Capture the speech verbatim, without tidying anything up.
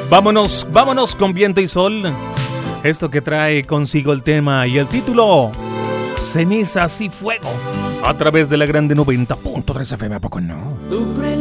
Vámonos, vámonos con viento y sol. Esto que trae consigo el tema y el título: Cenizas y fuego. A través de la grande noventa punto tres F M, ¿a poco no?